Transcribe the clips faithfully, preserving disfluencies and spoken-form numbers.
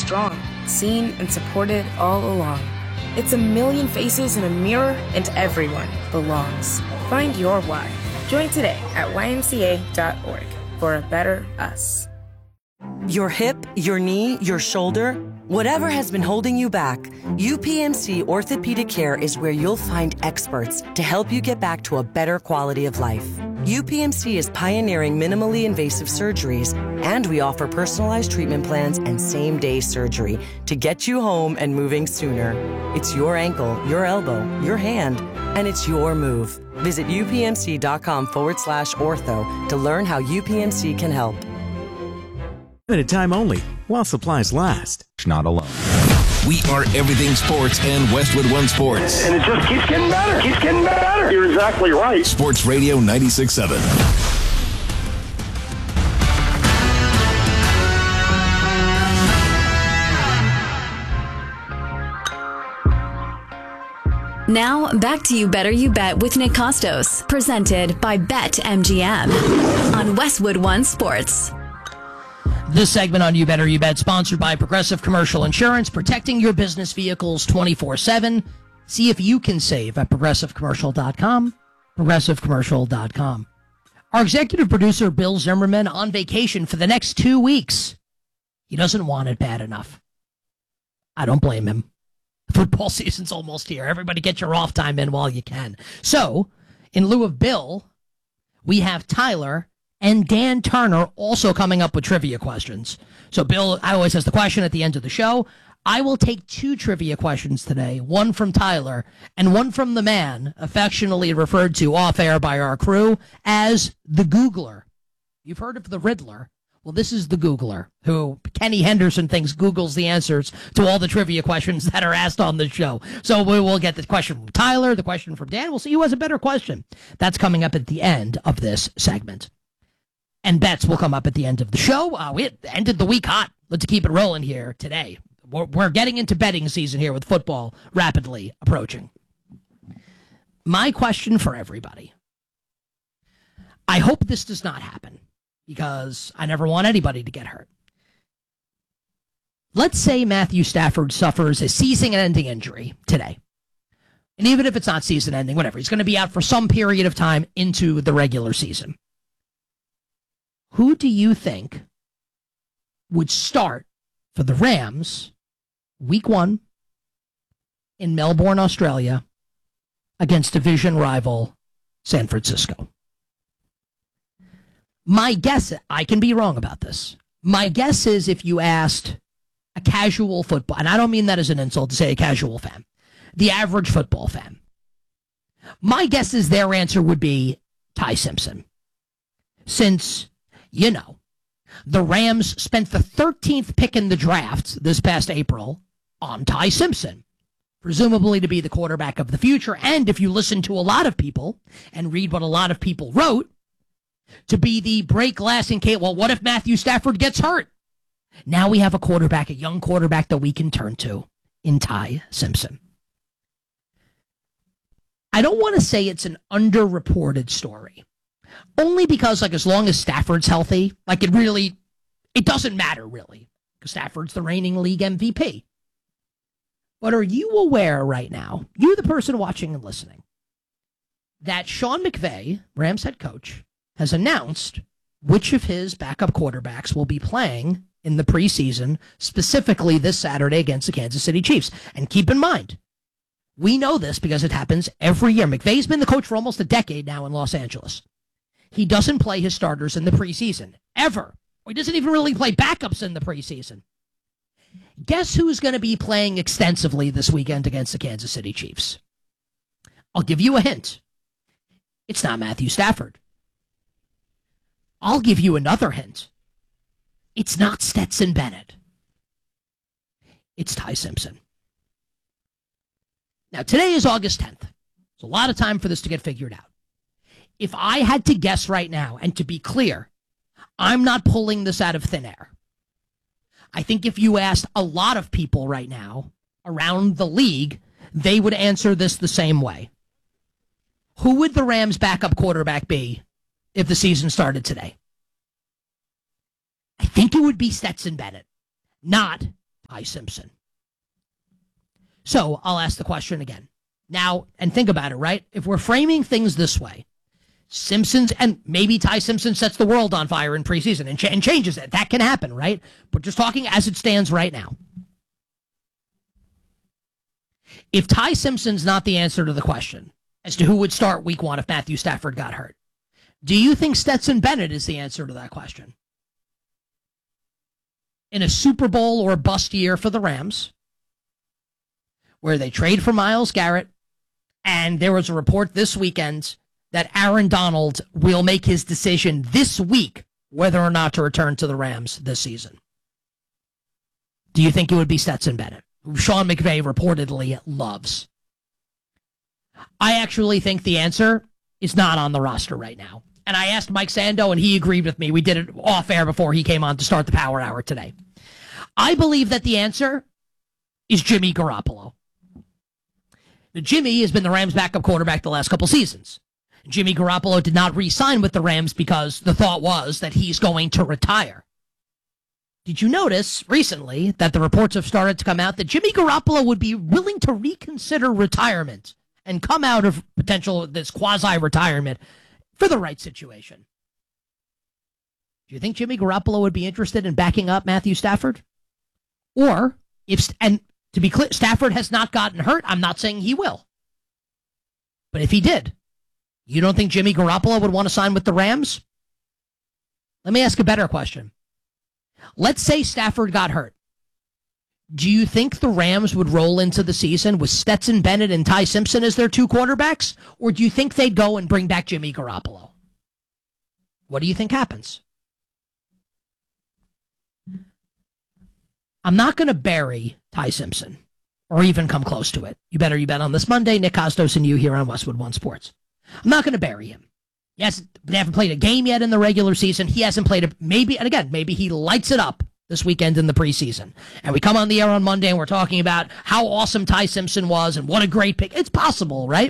strong, seen and supported all along. It's a million faces in a mirror, and everyone belongs. Find your why. Join today at Y M C A dot org for a better us. Your hip, your knee, your shoulder, whatever has been holding you back, U P M C Orthopedic Care is where you'll find experts to help you get back to a better quality of life. U P M C is pioneering minimally invasive surgeries, and we offer personalized treatment plans and same-day surgery to get you home and moving sooner. It's your ankle, your elbow, your hand, and it's your move. Visit upmc.com forward slash ortho to learn how U P M C can help. Limited time only, while supplies last. Not alone. We are everything sports and Westwood One Sports. And it just keeps getting better, keeps getting better. You're exactly right. Sports Radio ninety-six point seven. Now, back to You Better You Bet with Nick Costos, presented by BetMGM on Westwood One Sports. This segment on You Better You Bet, sponsored by Progressive Commercial Insurance, protecting your business vehicles twenty-four seven. See if you can save at progressive commercial dot com, progressive commercial dot com. Our executive producer, Bill Zimmerman, on vacation for the next two weeks. He doesn't want it bad enough. I don't blame him. Football season's almost here. Everybody get your off time in while you can. So, in lieu of Bill, we have Tyler and Dan Turner also coming up with trivia questions. So Bill, I always ask the question at the end of the show. I will take two trivia questions today, one from Tyler and one from the man affectionately referred to off air by our crew as the Googler. You've heard of the Riddler. Well, this is the Googler, who Kenny Henderson thinks Googles the answers to all the trivia questions that are asked on the show. So we will get the question from Tyler, the question from Dan. We'll see who has a better question. That's coming up at the end of this segment. And bets will come up at the end of the show. Uh, we ended the week hot. Let's keep it rolling here today. We're, we're getting into betting season here with football rapidly approaching. My question for everybody. I hope this does not happen because I never want anybody to get hurt. Let's say Matthew Stafford suffers a season-ending injury today. And even if it's not season-ending, whatever, he's going to be out for some period of time into the regular season. Who do you think would start for the Rams week one in Melbourne, Australia against division rival San Francisco? My guess, I can be wrong about this. My guess is if you asked a casual football, and I don't mean that as an insult to say a casual fan, the average football fan, my guess is their answer would be Ty Simpson. Since, you know, the Rams spent the thirteenth pick in the draft this past April on Ty Simpson, presumably to be the quarterback of the future. And if you listen to a lot of people and read what a lot of people wrote, to be the break glass in case, well, what if Matthew Stafford gets hurt? Now we have a quarterback, a young quarterback that we can turn to in Ty Simpson. I don't want to say it's an underreported story. Only because, like, as long as Stafford's healthy, like, it really, it doesn't matter, really. Because Stafford's the reigning league M V P. But are you aware right now, you the person watching and listening, that Sean McVay, Rams head coach, has announced which of his backup quarterbacks will be playing in the preseason, specifically this Saturday against the Kansas City Chiefs. And keep in mind, we know this because it happens every year. McVay's been the coach for almost a decade now in Los Angeles. He doesn't play his starters in the preseason, ever. He doesn't even really play backups in the preseason. Guess who's going to be playing extensively this weekend against the Kansas City Chiefs? I'll give you a hint. It's not Matthew Stafford. I'll give you another hint. It's not Stetson Bennett. It's Ty Simpson. Now, today is August tenth. There's a lot of time for this to get figured out. If I had to guess right now, and to be clear, I'm not pulling this out of thin air. I think if you asked a lot of people right now around the league, they would answer this the same way. Who would the Rams' backup quarterback be if the season started today? I think it would be Stetson Bennett, not Ty Ty Simpson. So I'll ask the question again. Now, and think about it, right? If we're framing things this way, Simpson's, and maybe Ty Simpson sets the world on fire in preseason and, ch- and changes it. That can happen, right? But just talking as it stands right now. If Ty Simpson's not the answer to the question as to who would start week one if Matthew Stafford got hurt, do you think Stetson Bennett is the answer to that question? In a Super Bowl or bust year for the Rams, where they trade for Myles Garrett, and there was a report this weekend that Aaron Donald will make his decision this week whether or not to return to the Rams this season. Do you think it would be Stetson Bennett, who Sean McVay reportedly loves? I actually think the answer is not on the roster right now. And I asked Mike Sando, and he agreed with me. We did it off air before he came on to start the Power Hour today. I believe that the answer is Jimmy Garoppolo. Now, Jimmy has been the Rams' backup quarterback the last couple seasons. Jimmy Garoppolo did not re-sign with the Rams because the thought was that he's going to retire. Did you notice recently that the reports have started to come out that Jimmy Garoppolo would be willing to reconsider retirement and come out of potential this quasi-retirement for the right situation? Do you think Jimmy Garoppolo would be interested in backing up Matthew Stafford? Or, if, and to be clear, Stafford has not gotten hurt. I'm not saying he will. But if he did, you don't think Jimmy Garoppolo would want to sign with the Rams? Let me ask a better question. Let's say Stafford got hurt. Do you think the Rams would roll into the season with Stetson Bennett and Ty Simpson as their two quarterbacks? Or do you think they'd go and bring back Jimmy Garoppolo? What do you think happens? I'm not going to bury Ty Simpson or even come close to it. You better you bet on this Monday. Nick Kostos and you here on Westwood One Sports. I'm not going to bury him. Yes, they haven't played a game yet in the regular season. He hasn't played a maybe, and again, maybe he lights it up this weekend in the preseason. And we come on the air on Monday and we're talking about how awesome Ty Simpson was and what a great pick. It's possible, right?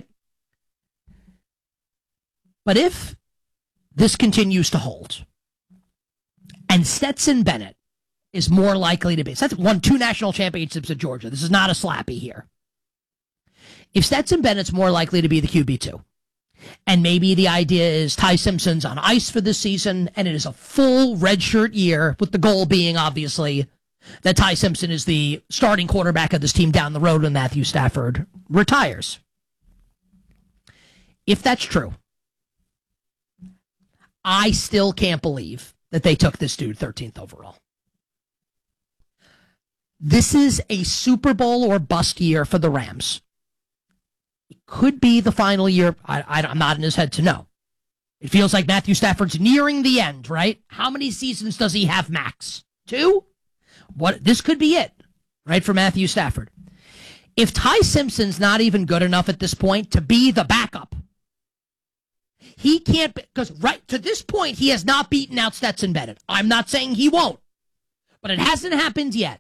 But if this continues to hold and Stetson Bennett is more likely to be, Stetson won two national championships at Georgia. This is not a slappy here. If Stetson Bennett's more likely to be the Q B two, and maybe the idea is Ty Simpson's on ice for this season, and it is a full redshirt year, with the goal being, obviously, that Ty Simpson is the starting quarterback of this team down the road when Matthew Stafford retires. If that's true, I still can't believe that they took this dude thirteenth overall. This is a Super Bowl or bust year for the Rams. It could be the final year. I, I, I'm not in his head to know. It feels like Matthew Stafford's nearing the end, right? How many seasons does he have max? Two? What? This could be it, right, for Matthew Stafford. If Ty Simpson's not even good enough at this point to be the backup, he can't, because right to this point, he has not beaten out Stetson Bennett. I'm not saying he won't, but it hasn't happened yet.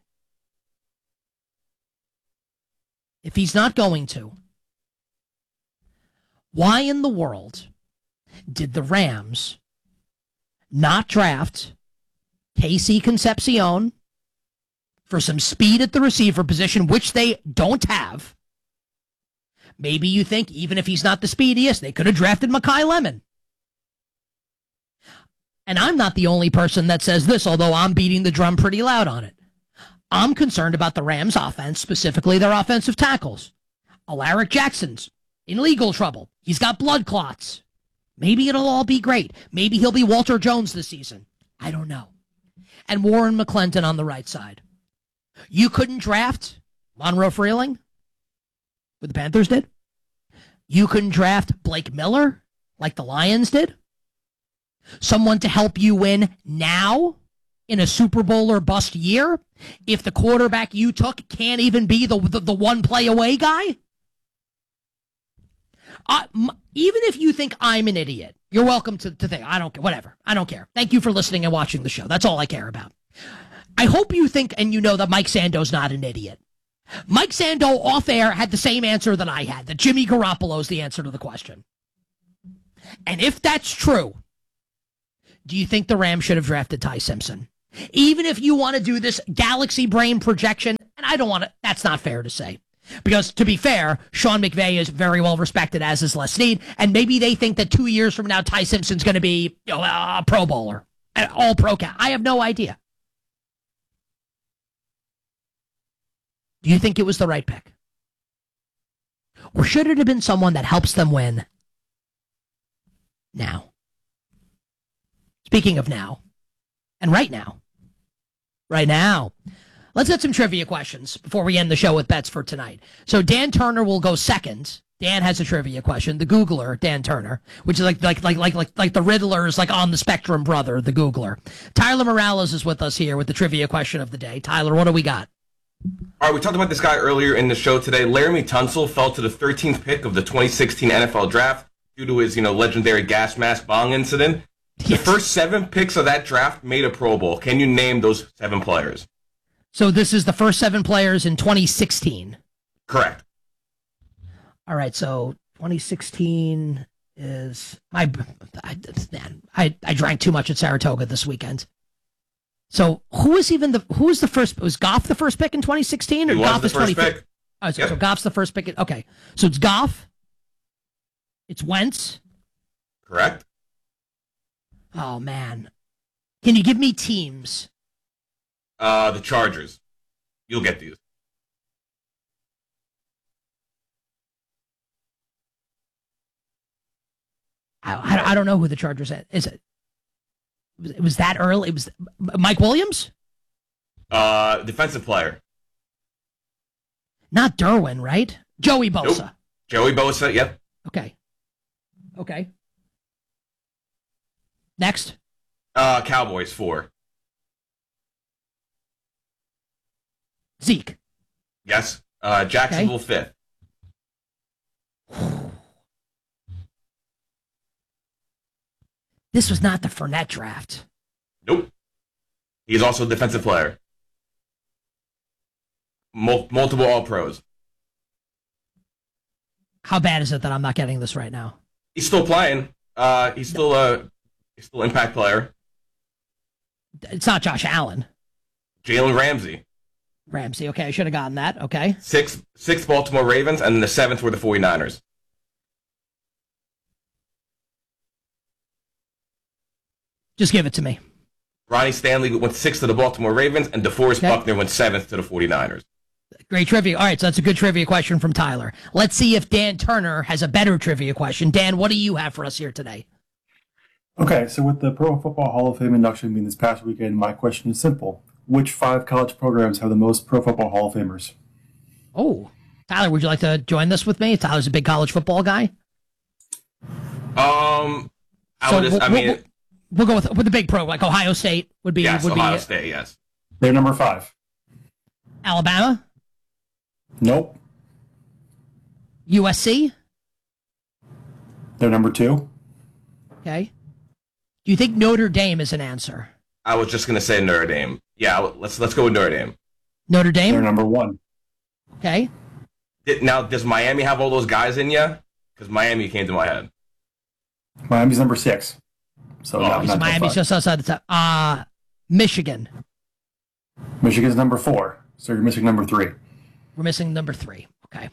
If he's not going to, why in the world did the Rams not draft Casey Concepcion for some speed at the receiver position, which they don't have? Maybe you think even if he's not the speediest, they could have drafted Mekhi Lemon. And I'm not the only person that says this, although I'm beating the drum pretty loud on it. I'm concerned about the Rams' offense, specifically their offensive tackles. Alaric Jackson's in legal trouble. He's got blood clots. Maybe it'll all be great. Maybe he'll be Walter Jones this season. I don't know. And Warren McClendon on the right side. You couldn't draft Monroe Freeling, what the Panthers did. You couldn't draft Blake Miller like the Lions did. Someone to help you win now in a Super Bowl or bust year if the quarterback you took can't even be the, the, the one play away guy. Uh, m- even if you think I'm an idiot, you're welcome to, to think, I don't care, whatever. I don't care. Thank you for listening and watching the show. That's all I care about. I hope you think and you know that Mike Sando's not an idiot. Mike Sando off air had the same answer that I had, that Jimmy Garoppolo is the answer to the question. And if that's true, do you think the Rams should have drafted Ty Simpson? Even if you want to do this galaxy brain projection, and I don't want to, that's not fair to say. Because, to be fair, Sean McVay is very well respected, as is Les Snead, and maybe they think that two years from now, Ty Simpson's going to be you know, a Pro Bowler, an all-pro cat. I have no idea. Do you think it was the right pick? Or should it have been someone that helps them win now? Speaking of now, and right now, right now, let's get some trivia questions before we end the show with bets for tonight. So Dan Turner will go second. Dan has a trivia question. The Googler, Dan Turner, which is like like like like like like the Riddler's like on the spectrum brother, the Googler. Tyler Morales is with us here with the trivia question of the day. Tyler, what do we got? All right, we talked about this guy earlier in the show today. Laramie Tunsil fell to the thirteenth pick of the twenty sixteen N F L Draft due to his, you know, legendary gas mask bong incident. The Yes. first seven picks of that draft made a Pro Bowl. Can you name those seven players? So this is the first seven players in twenty sixteen. Correct. All right, so twenty sixteen is my I, man. I, I drank too much at Saratoga this weekend. So who was even the who was the first? Was Goff the first pick in twenty sixteen, or He was Goff the is first twenty? pick. Oh, so, Yep. so Goff's the first pick. in- Okay, so it's Goff. It's Wentz. Correct. Oh man, can you give me teams? Uh, the Chargers. You'll get these. I, I, I don't know who the Chargers is. Is it? Was, it was that early? It was Mike Williams, Uh, defensive player. not Derwin, right? Joey Bosa. Nope. Joey Bosa. Yep. Okay. Okay. Next. Uh, Cowboys four. Zeke. Yes. Uh, Jacksonville fifth. This was not the Fournette draft. Nope. He's also a defensive player. Mul- multiple All Pros. How bad is it that I'm not getting this right now? He's still playing. Uh, he's still a he's still an impact player. It's not Josh Allen. Jalen Ramsey. Ramsey. Okay, I should have gotten that. Okay. Six six Baltimore Ravens, and then the seventh were the 49ers. Just give it to me. Ronnie Stanley went sixth to the Baltimore Ravens, and DeForest Okay. Buckner went seventh to the 49ers. Great trivia. All right, so that's a good trivia question from Tyler. Let's see if Dan Turner has a better trivia question. Dan, what do you have for us here today? Okay, so with the Pro Football Hall of Fame induction being this past weekend, my question is simple. Which five college programs have the most Pro Football Hall of Famers? Oh, Tyler, would you like to join this with me? Tyler's a big college football guy. Um, I So would just, I we'll- mean, we'll- We'll go with with the big pro, like Ohio State would be. yes, would Ohio be State, yes. They're number five. Alabama, Nope. U S C. They're number two. Okay. Do you think Notre Dame is an answer? I was just gonna say Notre Dame. Yeah, let's let's go with Notre Dame. Notre They're Dame. number one. Okay. Did, now, does Miami have all those guys in you? Because Miami came to my head. Miami's number six. So Oh, no, so not So top Miami's five. just outside the top. Uh, Michigan. Michigan's number four. So you're missing number three. We're missing number three. Okay.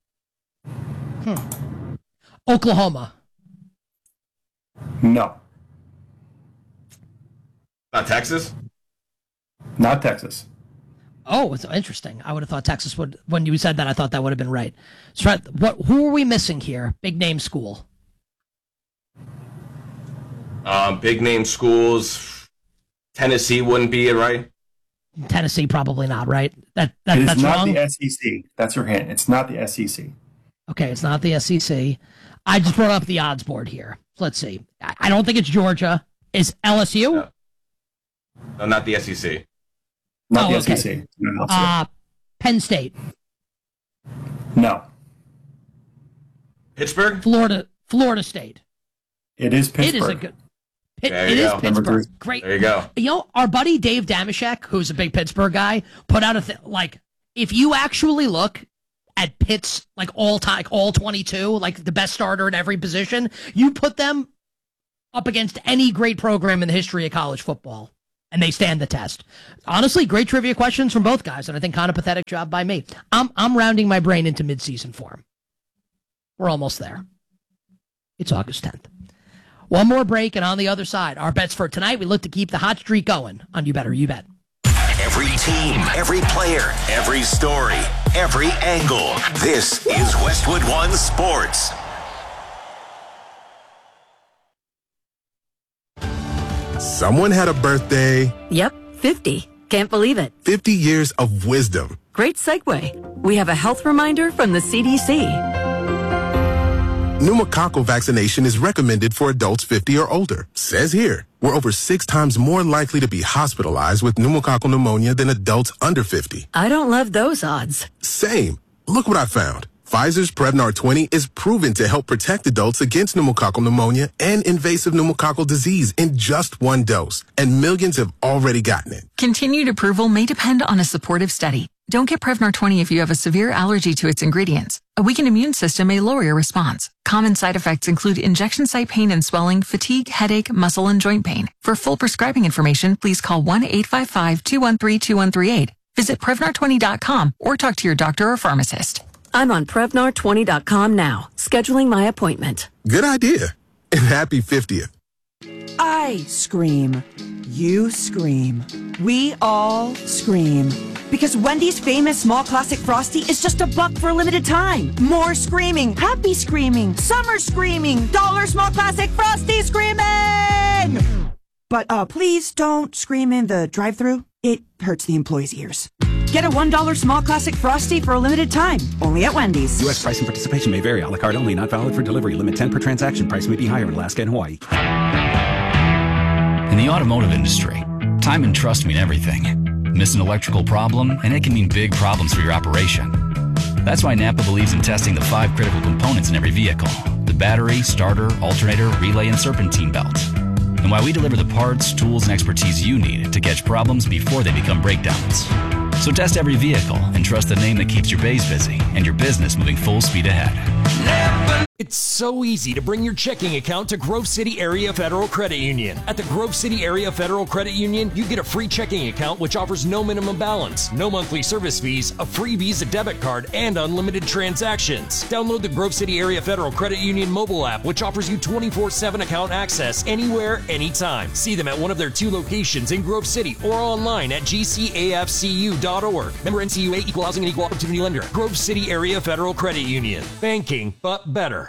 Hmm. Oklahoma. No. Not Texas. Not Texas. Oh, it's interesting. I would have thought Texas would. When you said that, I thought that would have been right. So, right, what? Who are we missing here? Big name school. Um, big name schools. Tennessee wouldn't be it, right? Tennessee, probably not. Right? That that It is that's not wrong. the S E C. That's your hint. It's not the S E C. Okay, it's not the S E C. I just brought up the odds board here. Let's see. I, I don't think it's Georgia. Is L S U? No. No, not the S E C. Not Oh, the okay. S E C. No, Uh, Penn State, no. Pittsburgh? Florida, Florida State. It is Pittsburgh. It is a good. It, There it you is go. Number Pittsburgh. three. Great. There you go. You know, our buddy Dave Damashek, who's a big Pittsburgh guy, put out a thing like if you actually look at Pitt's like all time, like all twenty-two, like the best starter at every position, you put them up against any great program in the history of college football, and they stand the test. Honestly, great trivia questions from both guys, and I think kind of pathetic job by me. I'm I'm rounding my brain into midseason form. We're almost there. It's August tenth. One more break, and on the other side, our bets for tonight. We look to keep the hot streak going on You Better You Bet. Every team, every player, every story, every angle. This is Westwood One Sports. Someone had a birthday. Yep, fifty. Can't believe it. fifty years of wisdom. Great segue. We have a health reminder from the C D C. Pneumococcal vaccination is recommended for adults fifty or older. Says here, we're over six times more likely to be hospitalized with pneumococcal pneumonia than adults under fifty. I don't love those odds. Same. Look what I found. Pfizer's Prevnar twenty is proven to help protect adults against pneumococcal pneumonia and invasive pneumococcal disease in just one dose. And millions have already gotten it. Continued approval may depend on a supportive study. Don't get Prevnar twenty if you have a severe allergy to its ingredients. A weakened immune system may lower your response. Common side effects include injection site pain and swelling, fatigue, headache, muscle, and joint pain. For full prescribing information, please call one eight five five, two one three, two one three eight. Visit Prevnar twenty dot com or talk to your doctor or pharmacist. I'm on Prevnar twenty dot com now, scheduling my appointment. Good idea. And happy fiftieth. I scream. You scream. We all scream. Because Wendy's famous small classic Frosty is just a buck for a limited time. More screaming, happy screaming, summer screaming, dollar small classic Frosty screaming! But uh, please don't scream in the drive-thru. It hurts the employees' ears. Get a one dollar small classic Frosty for a limited time, only at Wendy's. U S price and participation may vary. A la carte only, not valid for delivery. Limit ten per transaction. Price may be higher in Alaska and Hawaii. In the automotive industry, time and trust mean everything. Miss an electrical problem, and it can mean big problems for your operation. That's why Napa believes in testing the five critical components in every vehicle: the battery, starter, alternator, relay, and serpentine belt. And why we deliver the parts, tools, and expertise you need to catch problems before they become breakdowns. So test every vehicle and trust the name that keeps your bays busy and your business moving full speed ahead. It's so easy to bring your checking account to Grove City Area Federal Credit Union. At the Grove City Area Federal Credit Union, you get a free checking account which offers no minimum balance, no monthly service fees, a free Visa debit card, and unlimited transactions. Download the Grove City Area Federal Credit Union mobile app, which offers you twenty-four seven account access anywhere, anytime. See them at one of their two locations in Grove City or online at g c a f c u dot org. Member N C U A, Equal Housing and Equal Opportunity Lender. Grove City Area Federal Credit Union. Banking, but better.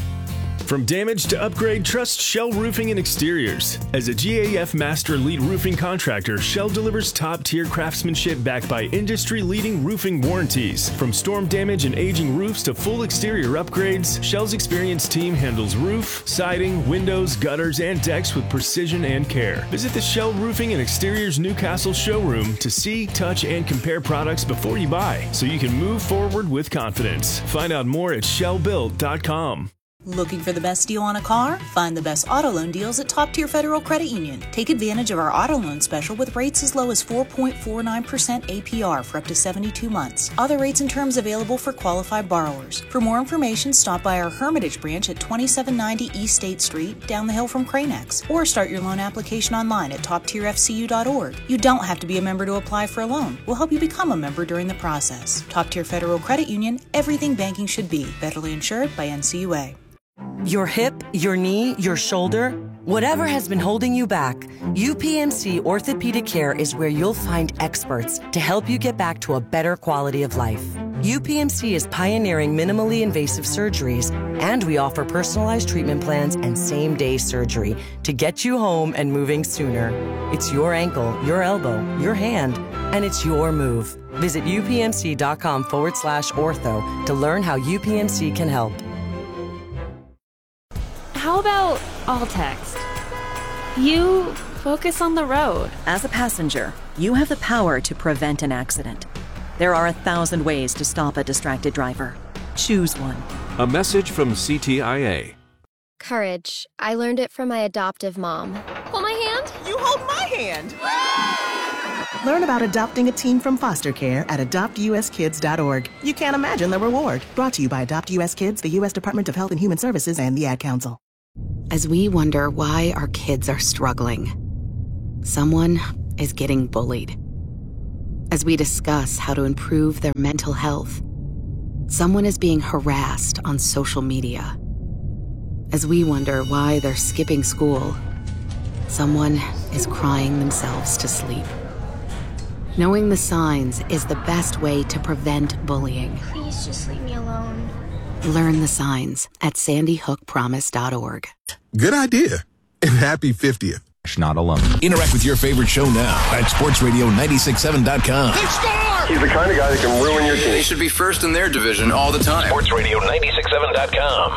From damage to upgrade, trust Shell Roofing and Exteriors. As a G A F Master Lead Roofing Contractor, Shell delivers top-tier craftsmanship backed by industry-leading roofing warranties. From storm damage and aging roofs to full exterior upgrades, Shell's experienced team handles roof, siding, windows, gutters, and decks with precision and care. Visit the Shell Roofing and Exteriors Newcastle showroom to see, touch, and compare products before you buy, so you can move forward with confidence. Find out more at shell build dot com. Looking for the best deal on a car? Find the best auto loan deals at Top Tier Federal Credit Union. Take advantage of our auto loan special with rates as low as four point four nine percent A P R for up to seventy-two months. Other rates and terms available for qualified borrowers. For more information, stop by our Hermitage branch at twenty-seven ninety East State Street, down the hill from Cranex, or start your loan application online at top tier f c u dot org. You don't have to be a member to apply for a loan. We'll help you become a member during the process. Top Tier Federal Credit Union, everything banking should be. Federally insured by N C U A. Your hip, your knee, your shoulder, whatever has been holding you back, U P M C Orthopedic Care is where you'll find experts to help you get back to a better quality of life. U P M C is pioneering minimally invasive surgeries, and we offer personalized treatment plans and same-day surgery to get you home and moving sooner. It's your ankle, your elbow, your hand, and it's your move. Visit upmc.com forward slash ortho to learn how U P M C can help. How about all text? You focus on the road. As a passenger, you have the power to prevent an accident. There are a thousand ways to stop a distracted driver. Choose one. A message from C T I A. Courage. I learned it from my adoptive mom. Hold my hand. You hold my hand. Learn about adopting a teen from foster care at adopt u s kids dot org. You can't imagine the reward. Brought to you by Adopt U S Kids, the U S Department of Health and Human Services, and the Ad Council. As we wonder why our kids are struggling, someone is getting bullied. As we discuss how to improve their mental health, someone is being harassed on social media. As we wonder why they're skipping school, someone is crying themselves to sleep. Knowing the signs is the best way to prevent bullying. Please just leave me alone. Learn the signs at sandy hook promise dot org. Good idea. And happy fiftieth. Not alone. Interact with your favorite show now at sports radio nine six seven dot com. They score! He's the kind of guy that can ruin your team. They should be first in their division all the time. sports radio nine six seven dot com.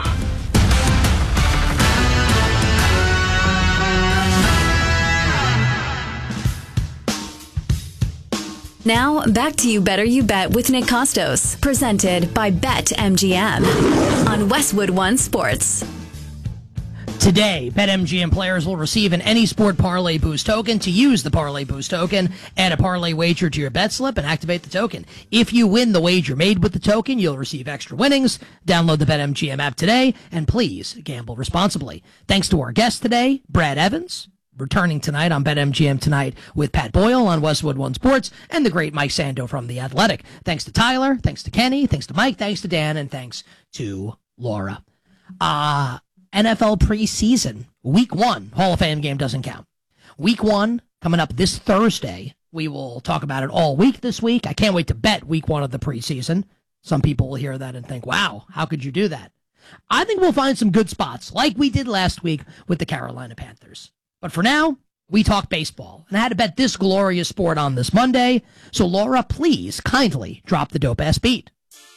Now, back to You Better You Bet with Nick Costos, presented by BetMGM on Westwood One Sports. Today, BetMGM players will receive an Any Sport Parlay Boost token. To use the Parlay Boost token, add a parlay wager to your bet slip and activate the token. If you win the wager made with the token, you'll receive extra winnings. Download the BetMGM app today, and please gamble responsibly. Thanks to our guest today, Brad Evans, returning tonight on BetMGM Tonight with Pat Boyle on Westwood One Sports, and the great Mike Sando from The Athletic. Thanks to Tyler, thanks to Kenny, thanks to Mike, thanks to Dan, and thanks to Laura. Uh, N F L preseason, week one, Hall of Fame game doesn't count. Week one, coming up this Thursday. We will talk about it all week this week. I can't wait to bet week one of the preseason. Some people will hear that and think, wow, how could you do that? I think we'll find some good spots, like we did last week with the Carolina Panthers. But for now, we talk baseball. And I had to bet this glorious sport on this Monday. So, Laura, please kindly drop the dope-ass beat.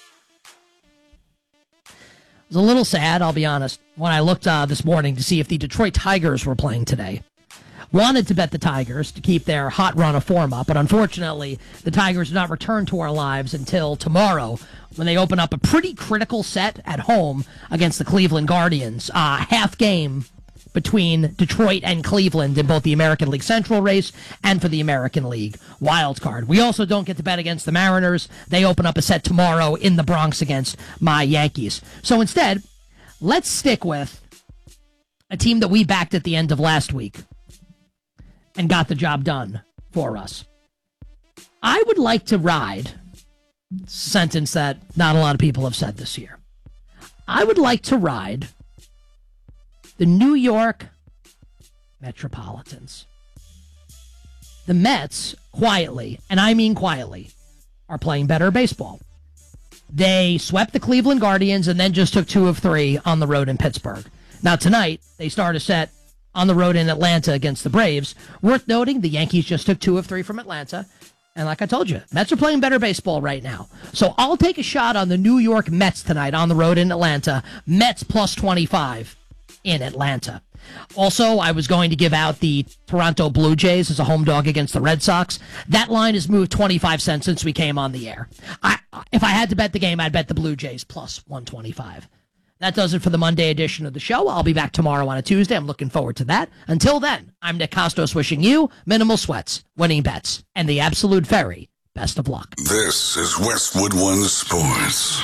It was a little sad, I'll be honest, when I looked uh, this morning to see if the Detroit Tigers were playing today. Wanted to bet the Tigers to keep their hot run of form up, but unfortunately, the Tigers do not return to our lives until tomorrow when they open up a pretty critical set at home against the Cleveland Guardians. Uh, half game between Detroit and Cleveland in both the American League Central race and for the American League wild card. We also don't get to bet against the Mariners. They open up a set tomorrow in the Bronx against my Yankees. So instead, let's stick with a team that we backed at the end of last week and got the job done for us. I would like to ride, sentence that not a lot of people have said this year. I would like to ride the New York Metropolitans. The Mets, quietly, and I mean quietly, are playing better baseball. They swept the Cleveland Guardians and then just took two of three on the road in Pittsburgh. Now tonight, they start a set on the road in Atlanta against the Braves. Worth noting, the Yankees just took two of three from Atlanta. And like I told you, Mets are playing better baseball right now. So I'll take a shot on the New York Mets tonight on the road in Atlanta. Mets plus twenty-five. In Atlanta. Also, I was going to give out the Toronto Blue Jays as a home dog against the Red Sox. That line has moved twenty-five cents since we came on the air. I, if I had to bet the game, I'd bet the Blue Jays plus one twenty-five. That does it for the Monday edition of the show. I'll be back tomorrow on a Tuesday. I'm looking forward to that. Until then, I'm Nick Costos wishing you minimal sweats, winning bets, and the absolute very best of luck. This is Westwood One Sports.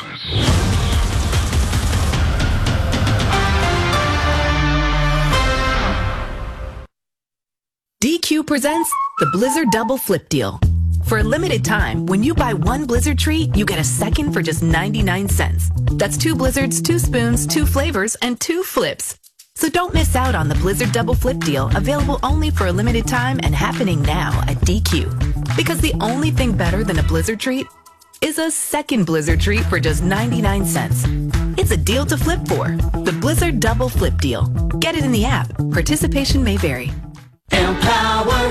D Q presents the Blizzard Double Flip Deal. For a limited time, when you buy one Blizzard treat, you get a second for just ninety-nine cents. That's two Blizzards, two spoons, two flavors, and two flips. So don't miss out on the Blizzard Double Flip Deal, available only for a limited time and happening now at D Q. Because the only thing better than a Blizzard treat is a second Blizzard treat for just ninety-nine cents. It's a deal to flip for. The Blizzard Double Flip Deal. Get it in the app. Participation may vary. Empower.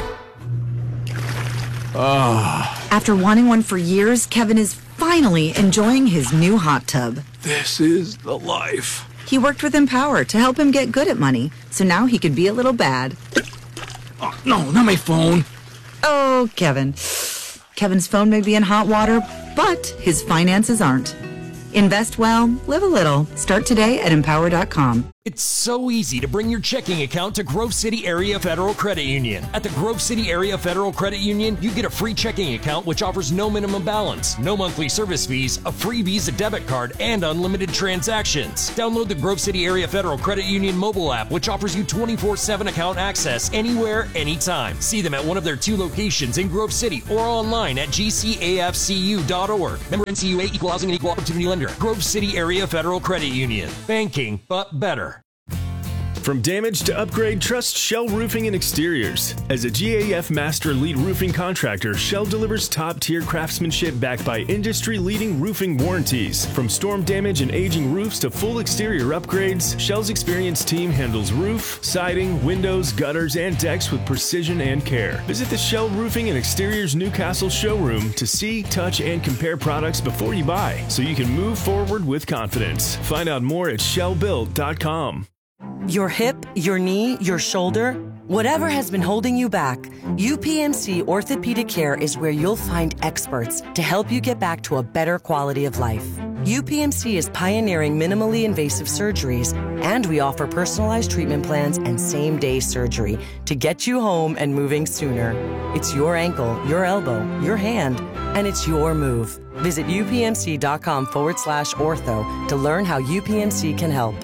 Oh. After wanting one for years, Kevin is finally enjoying his new hot tub. This is the life. He worked with Empower to help him get good at money, so now he can be a little bad. Oh, no, not my phone. Oh, Kevin. Kevin's phone may be in hot water, but his finances aren't. Invest well, live a little. Start today at empower dot com. It's so easy to bring your checking account to Grove City Area Federal Credit Union. At the Grove City Area Federal Credit Union, you get a free checking account which offers no minimum balance, no monthly service fees, a free Visa debit card, and unlimited transactions. Download the Grove City Area Federal Credit Union mobile app, which offers you twenty-four seven account access anywhere, anytime. See them at one of their two locations in Grove City or online at g c a f c u dot org. Member N C U A, Equal Housing and Equal Opportunity Lender. Grove City Area Federal Credit Union. Banking, but better. From damage to upgrade, trust Shell Roofing and Exteriors. As a G A F Master Elite Roofing Contractor, Shell delivers top-tier craftsmanship backed by industry-leading roofing warranties. From storm damage and aging roofs to full exterior upgrades, Shell's experienced team handles roof, siding, windows, gutters, and decks with precision and care. Visit the Shell Roofing and Exteriors Newcastle showroom to see, touch, and compare products before you buy, so you can move forward with confidence. Find out more at shell built dot com. Your hip, your knee, your shoulder, whatever has been holding you back, U P M C Orthopedic Care is where you'll find experts to help you get back to a better quality of life. U P M C is pioneering minimally invasive surgeries, and we offer personalized treatment plans and same-day surgery to get you home and moving sooner. It's your ankle, your elbow, your hand, and it's your move. Visit upmc.com forward slash ortho to learn how U P M C can help.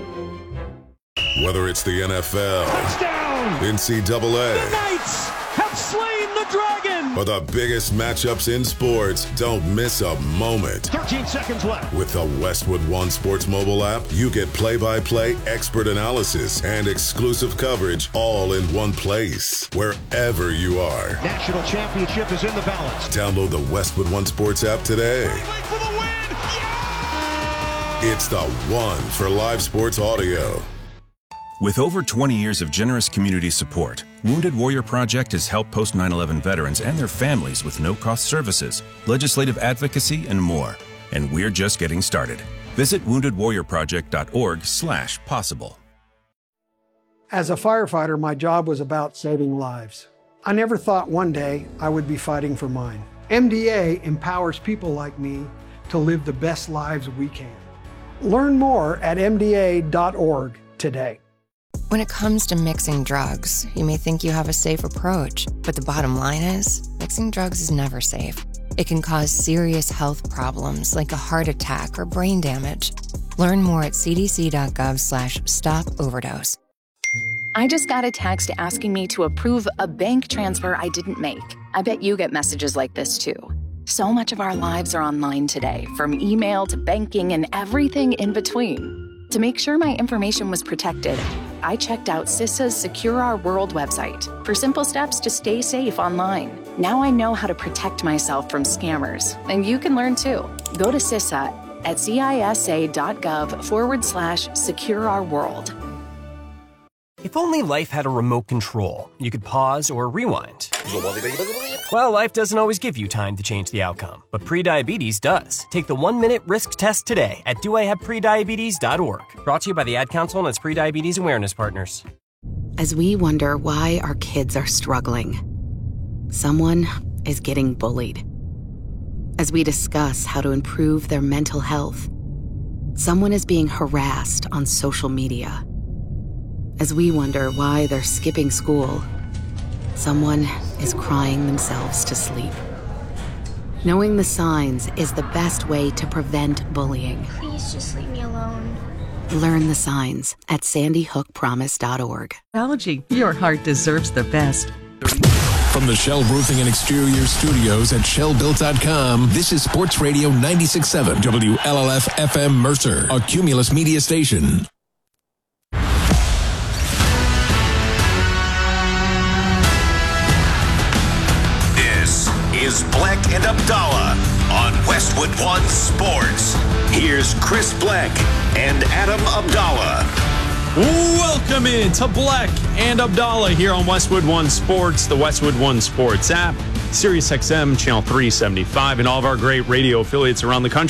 Whether it's the N F L, touchdown, N C double A, the Knights have slain the dragon, or the biggest matchups in sports, don't miss a moment. thirteen seconds left. With the Westwood One Sports mobile app, you get play-by-play, expert analysis, and exclusive coverage all in one place, wherever you are. National championship is in the balance. Download the Westwood One Sports app today. For the win. Yeah! It's the one for live sports audio. With over twenty years of generous community support, Wounded Warrior Project has helped post nine eleven veterans and their families with no-cost services, legislative advocacy, and more. And we're just getting started. Visit wounded warrior project dot org slash possible. As a firefighter, my job was about saving lives. I never thought one day I would be fighting for mine. M D A empowers people like me to live the best lives we can. Learn more at m d a dot org today. When it comes to mixing drugs, you may think you have a safe approach, but the bottom line is, mixing drugs is never safe. It can cause serious health problems like a heart attack or brain damage. Learn more at c d c dot gov slash stop overdose. I just got a text asking me to approve a bank transfer I didn't make. I bet you get messages like this too. So much of our lives are online today, from email to banking and everything in between. To make sure my information was protected, I checked out CISA's Secure Our World website for simple steps to stay safe online. Now I know how to protect myself from scammers, and you can learn too. Go to CISA at cisa.gov forward slash secure our world. If only life had a remote control, you could pause or rewind. Well, life doesn't always give you time to change the outcome, but prediabetes does. Take the one-minute risk test today at do I have prediabetes dot org. Brought to you by the Ad Council and its prediabetes awareness partners. As we wonder why our kids are struggling, someone is getting bullied. As we discuss how to improve their mental health, someone is being harassed on social media. As we wonder why they're skipping school, someone is crying themselves to sleep. Knowing the signs is the best way to prevent bullying. Please just leave me alone. Learn the signs at sandy hook promise dot org. Technology, your heart deserves the best. From the Shell Roofing and Exterior Studios at shell built dot com, this is Sports Radio ninety-six point seven W L L F F M Mercer, a Cumulus media station. Is Bleck and Abdallah on Westwood One Sports. Here's Chris Bleck and Adam Abdallah. Welcome in to Bleck and Abdallah here on Westwood One Sports, the Westwood One Sports app, Sirius X M, Channel three seventy-five, and all of our great radio affiliates around the country.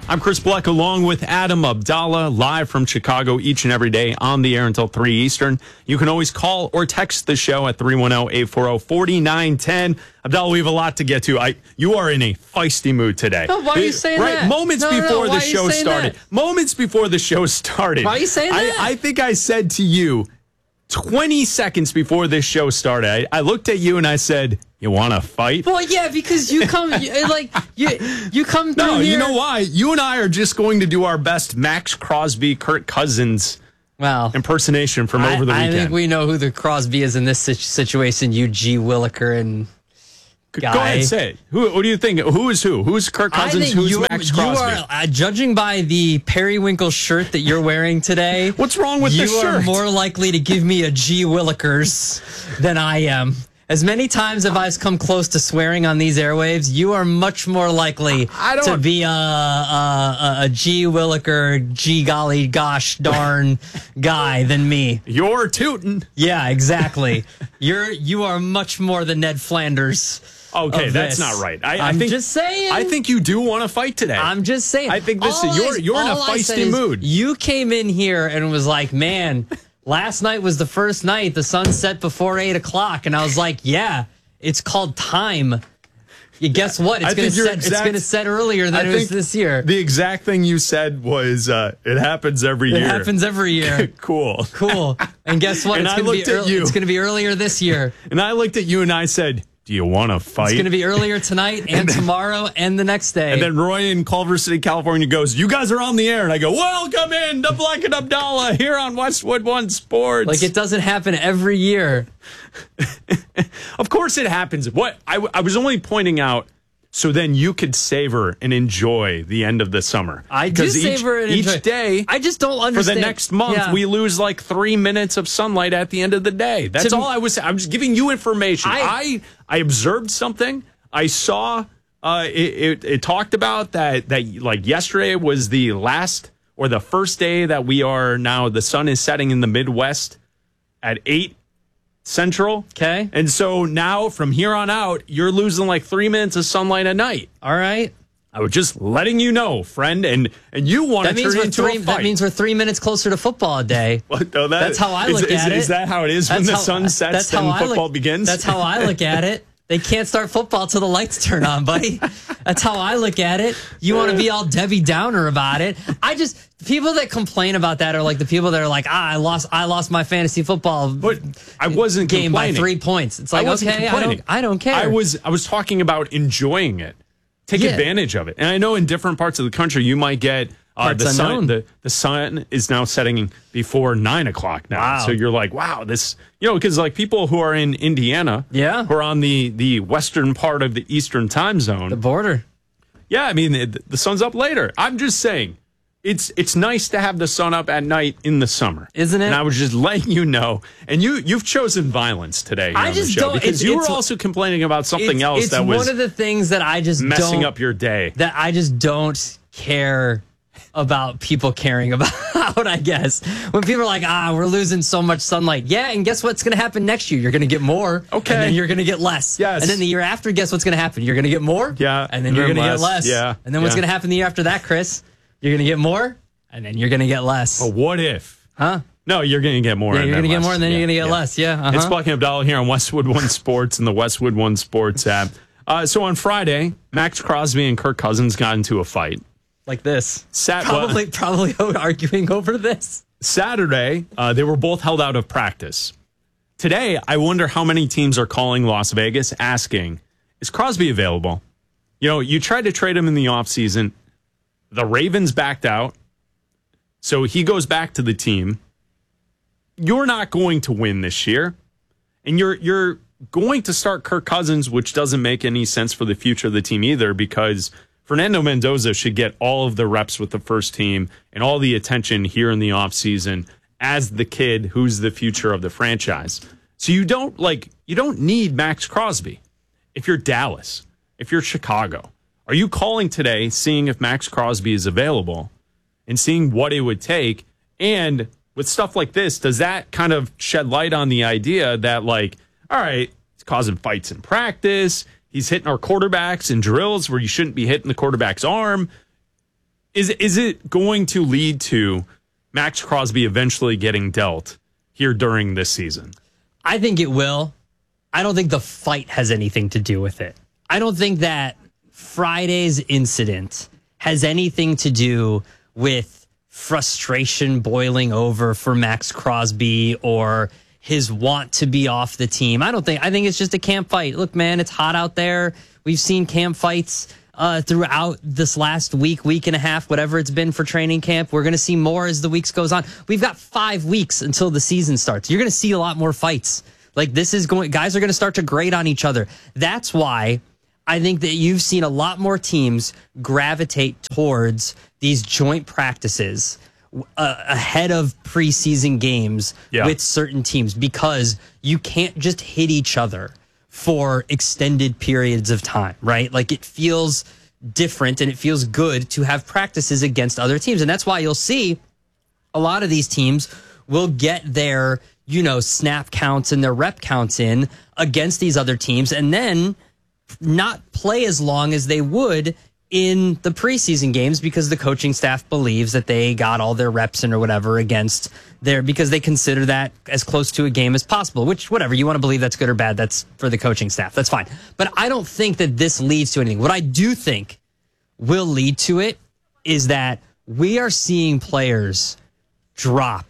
I'm Chris Bleck along with Adam Abdallah, live from Chicago each and every day on the air until three Eastern. You can always call or text the show at three one zero, eight four zero, four nine one zero. Abdallah, we have a lot to get to. I, you are in a feisty mood today. No, why are you saying right, that? Moments no, no, before no, the show started. That? Moments before the show started. Why are you saying I, that? I think I said to you twenty seconds before this show started, I, I looked at you and I said, you want to fight? Well, yeah, because you come, you, like, you you come through No, here. you know why? You and I are just going to do our best Max Crosby, Kirk Cousins well, impersonation from I, over the I weekend. think we know who the Crosby is in this situation, you G. Williker and guy. Go ahead, say it. Who, what do you think? Who is who? Who's Kirk Cousins? I think Who's you, Max Crosby? You are, uh, judging by the periwinkle shirt that you're wearing today, what's wrong with you this shirt? You are more likely to give me a G. Willikers than I am. As many times as I've come close to swearing on these airwaves, you are much more likely I don't, to be a, a, a G. Williker, G. golly gosh darn guy than me. You're tootin'. Yeah, exactly. You're you are much more the Ned Flanders. Okay, that's this. not right. I, I'm I think, just saying. I think you do want to fight today. I'm just saying. I think this all is you're I, you're in a feisty mood. You came in here and was like, man. Last night was the first night. The sun set before eight o'clock, and I was like, "Yeah, it's called time." You guess what? It's going to set. Exact, it's going to set earlier than I it was this year. The exact thing you said was, uh, "It happens every it year." It happens every year. Cool, cool. And guess what? And it's I going looked to be at early, you. It's going to be earlier this year. And I looked at you and I said, do you want to fight? It's going to be earlier tonight and, and then, tomorrow and the next day. And then Roy in Culver City, California goes, you guys are on the air. And I go, welcome in to Bleck and Abdallah here on Westwood One Sports. Like it doesn't happen every year. Of course it happens. What I, I was only pointing out so then you could savor and enjoy the end of the summer. I do savor and enjoy. Each day. I just don't understand. For the next month, yeah. we lose like three minutes of sunlight at the end of the day. That's to all I was. I was giving you information. I I, I observed something. I saw. Uh, it, it, it talked about that that like yesterday was the last or the first day that we are now. The sun is setting in the Midwest at eight Central. Okay. And so now from here on out, you're losing like three minutes of sunlight a night. All right. I was just letting you know, friend, and and you want to turn it into three, a fight. That means we're three minutes closer to football a day. Well, no, that, that's how I is, look is, at it. Is that how it is that's when the how, sun sets and football look, begins? That's how I look at it. They can't start football till the lights turn on, buddy. That's how I look at it. You want to be all Debbie Downer about it. I just people that complain about that are like the people that are like, ah, I lost, I lost my fantasy football. But I wasn't game complaining. by three points. It's like I wasn't okay, I don't, I don't care. I was, I was talking about enjoying it. Take yeah. advantage of it. And I know in different parts of the country, you might get uh, the sun. The, the sun is now setting before nine o'clock now. Wow. So you're like, wow, this, you know, because like people who are in Indiana, yeah, who are on the the western part of the Eastern time zone, the border. Yeah, I mean it, the sun's up later. I'm just saying, it's it's nice to have the sun up at night in the summer, isn't it? And I was just letting you know. And you you've chosen violence today. Here I on just the show don't because it's, you it's, were also complaining about something it's, else it's that was one of the things that I just messing don't, up your day. That I just don't care about people caring about. I guess when people are like, ah, we're losing so much sunlight. Yeah, and guess what's going to happen next year? You're going to get more. Okay, and then you're going to get less. Yes, and then the year after, guess what's going to happen? You're going to get more. Yeah, and then you're going to get less. Yeah, and then what's yeah. going to happen the year after that, Chris? You're going to get more, and then you're going to get less. But what if? Huh? No, you're going to get more. Yeah, and you're going to get more, and then yeah, you're going to get yeah. less. Yeah, uh-huh. It's Bleck and Abdallah here on Westwood One Sports and the Westwood One Sports app. Uh, so on Friday, Max Crosby and Kirk Cousins got into a fight. Like this. Sat- probably, well, probably arguing over this. Saturday, uh, they were both held out of practice. Today, I wonder how many teams are calling Las Vegas asking, is Crosby available? You know, you tried to trade him in the offseason. The Ravens backed out. So he goes back to the team. You're not going to win this year. And you're you're going to start Kirk Cousins, which doesn't make any sense for the future of the team either, because Fernando Mendoza should get all of the reps with the first team and all the attention here in the offseason as the kid who's the future of the franchise. So you don't like you don't need Max Crosby. If you're Dallas, if you're Chicago, are you calling today seeing if Max Crosby is available and seeing what it would take? And with stuff like this, does that kind of shed light on the idea that, like, all right, it's causing fights in practice, he's hitting our quarterbacks in drills where you shouldn't be hitting the quarterback's arm. Is is it going to lead to Max Crosby eventually getting dealt here during this season? I think it will. I don't think the fight has anything to do with it. I don't think that Friday's incident has anything to do with frustration boiling over for Max Crosby or his want to be off the team. I don't think, I think it's just a camp fight. Look, man, it's hot out there. We've seen camp fights uh, throughout this last week, week and a half, whatever it's been for training camp. We're going to see more as the weeks goes on. We've got five weeks until the season starts. You're going to see a lot more fights. Like this is going, guys are going to start to grade on each other. That's why I think that you've seen a lot more teams gravitate towards these joint practices uh, ahead of preseason games yeah. with certain teams, because you can't just hit each other for extended periods of time, right? Like it feels different and it feels good to have practices against other teams. And that's why you'll see a lot of these teams will get their, you know, snap counts and their rep counts in against these other teams and then not play as long as they would in the preseason games because the coaching staff believes that they got all their reps in or whatever against their, because they consider that as close to a game as possible, which whatever, you want to believe that's good or bad, that's for the coaching staff. That's fine. But I don't think that this leads to anything. What I do think will lead to it is that we are seeing players drop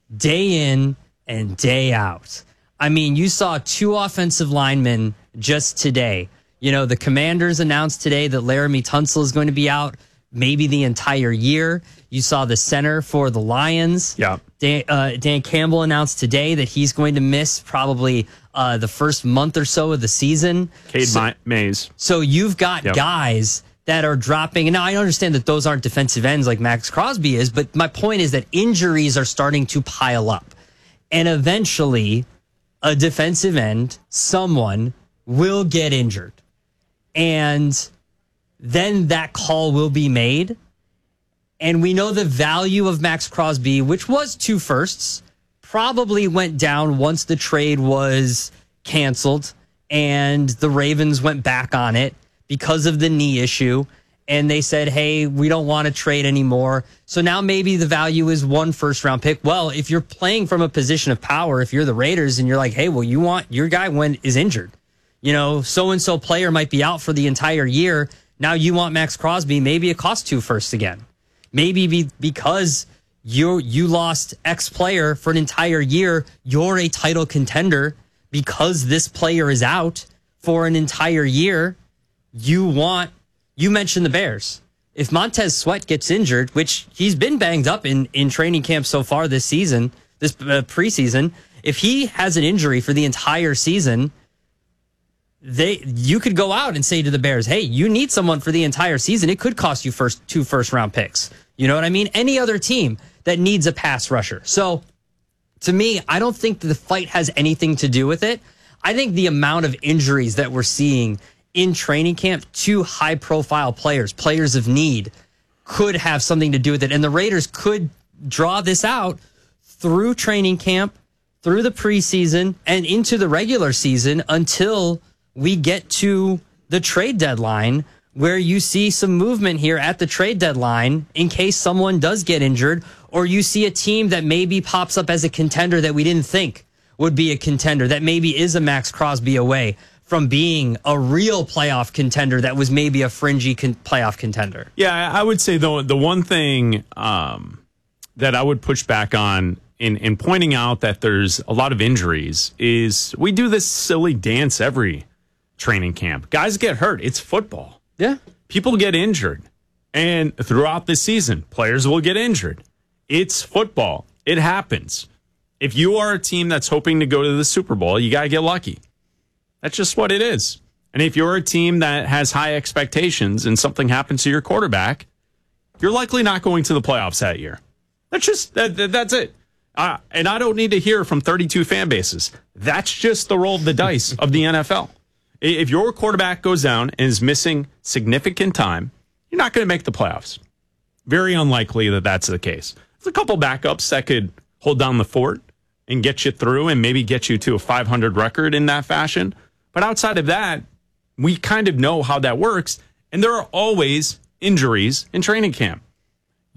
day in and day out. I mean, you saw two offensive linemen just today. You know, the Commanders announced today that Laramie Tunsil is going to be out maybe the entire year. You saw the center for the Lions. Yeah. Dan, uh, Dan Campbell announced today that he's going to miss probably uh, the first month or so of the season. Cade so, Mays. So you've got yep. guys that are dropping. And now I understand that those aren't defensive ends like Max Crosby is, but my point is that injuries are starting to pile up. And eventually, a defensive end, someone, will get injured. And then that call will be made. And we know the value of Max Crosby, which was two firsts, probably went down once the trade was canceled and the Ravens went back on it because of the knee issue. And they said, hey, we don't want to trade anymore. So now maybe the value is one first round pick. Well, if you're playing from a position of power, if you're the Raiders and you're like, hey, well, you want your guy when is injured. You know, so-and-so player might be out for the entire year. Now you want Max Crosby. Maybe it costs two firsts again. Maybe be, because you you lost X player for an entire year, you're a title contender because this player is out for an entire year. You want, you mentioned the Bears. If Montez Sweat gets injured, which he's been banged up in, in training camp so far this season, this uh, preseason, if he has an injury for the entire season, They, you could go out and say to the Bears, hey, you need someone for the entire season. It could cost you first two first round picks. You know what I mean? Any other team that needs a pass rusher. So to me, I don't think the fight has anything to do with it. I think the amount of injuries that we're seeing in training camp to high profile players, players of need, could have something to do with it. And the Raiders could draw this out through training camp, through the preseason, and into the regular season until we get to the trade deadline, where you see some movement here at the trade deadline in case someone does get injured, or you see a team that maybe pops up as a contender that we didn't think would be a contender, that maybe is a Max Crosby away from being a real playoff contender that was maybe a fringy con- playoff contender. Yeah, I would say, though, the one thing um, that I would push back on in, in pointing out that there's a lot of injuries is we do this silly dance every training camp. Guys get hurt. It's football. Yeah. People get injured. And throughout the season, players will get injured. It's football. It happens. If you are a team that's hoping to go to the Super Bowl, you got to get lucky. That's just what it is. And if you're a team that has high expectations and something happens to your quarterback, you're likely not going to the playoffs that year. That's just, that, that, that's it. Uh, and I don't need to hear from thirty-two fan bases. That's just the roll of the dice of the N F L. If your quarterback goes down and is missing significant time, you're not going to make the playoffs. Very unlikely that that's the case. There's a couple backups that could hold down the fort and get you through and maybe get you to a five hundred record in that fashion. But outside of that, we kind of know how that works. And there are always injuries in training camp.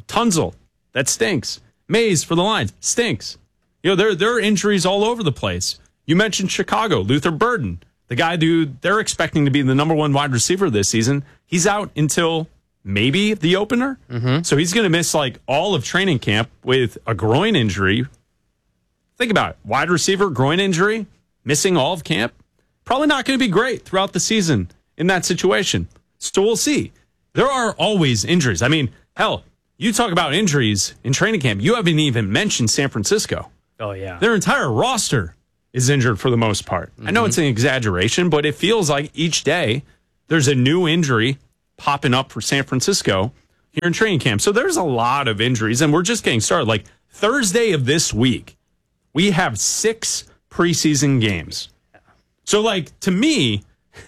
Tunzel, that stinks. Mays for the Lions, stinks. You know, there, there are injuries all over the place. You mentioned Chicago, Luther Burden, the guy who they're expecting to be the number one wide receiver this season. He's out until maybe the opener. Mm-hmm. So he's going to miss like all of training camp with a groin injury. Think about it. Wide receiver, groin injury, missing all of camp. Probably not going to be great throughout the season in that situation. So we'll see. There are always injuries. I mean, hell, you talk about injuries in training camp. You haven't even mentioned San Francisco. Oh, yeah. Their entire roster is injured for the most part. Mm-hmm. I know it's an exaggeration, but it feels like each day there's a new injury popping up for San Francisco here in training camp. So there's a lot of injuries, and we're just getting started. Like Thursday of this week, we have six preseason games. So, like, to me,